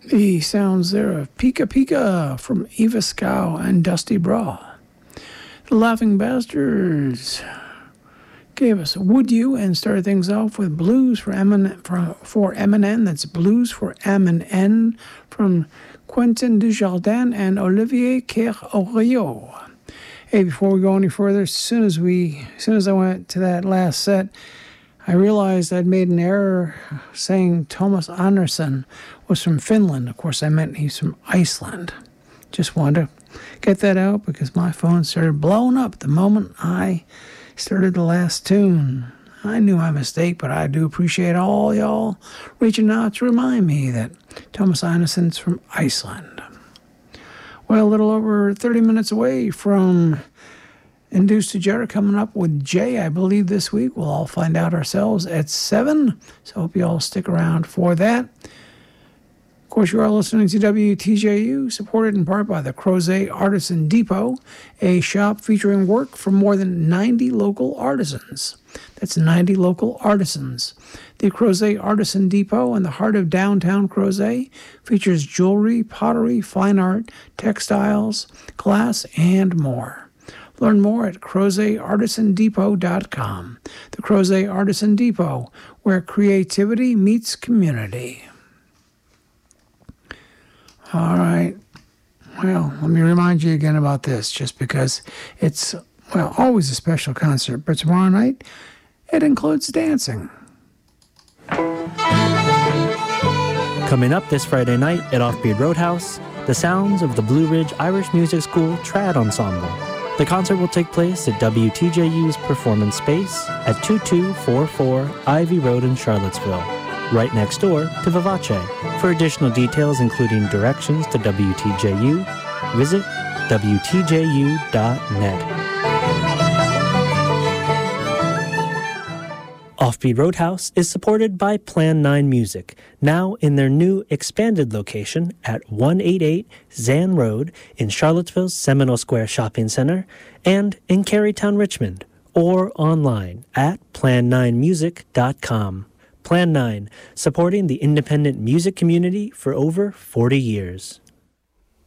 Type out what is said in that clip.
The sounds there of Pika Pika from Eva Scow and Dusty Bra. The Laughing Bastards gave us Would You and started things off with Blues for Eminem. That's Blues for M&N from Quentin Dujardin and Olivier Kerr-Orio. Hey, before we go any further, as soon as I went to that last set, I realized I'd made an error saying Thomas Andersson was from Finland. Of course, I meant he's from Iceland. Just wanted to get that out because my phone started blowing up the moment I started the last tune. I knew my mistake, but I do appreciate all y'all reaching out to remind me that Thomas Andersson's from Iceland. Well, a little over 30 minutes away from Induced to Jerry coming up with Jay, I believe, this week. We'll all find out ourselves at 7, so hope you all stick around for that. Of course, you are listening to WTJU, supported in part by the Crozet Artisan Depot, a shop featuring work from more than 90 local artisans. That's 90 local artisans. The Crozet Artisan Depot in the heart of downtown Crozet features jewelry, pottery, fine art, textiles, glass, and more. Learn more at CrozetArtisanDepot.com. The Crozet Artisan Depot, where creativity meets community. All right. Well, let me remind you again about this, just because it's, always a special concert. But tomorrow night, it includes dancing. Coming up this Friday night at Offbeat Roadhouse, the sounds of the Blue Ridge Irish Music School Trad Ensemble. The concert will take place at WTJU's Performance Space at 2244 Ivy Road in Charlottesville, right next door to Vivace. For additional details, including directions to WTJU, visit WTJU.net. Offbeat Roadhouse is supported by Plan 9 Music, now in their new expanded location at 188 Zan Road in Charlottesville's Seminole Square Shopping Center and in Carytown, Richmond, or online at plan9music.com. Plan 9, supporting the independent music community for over 40 years.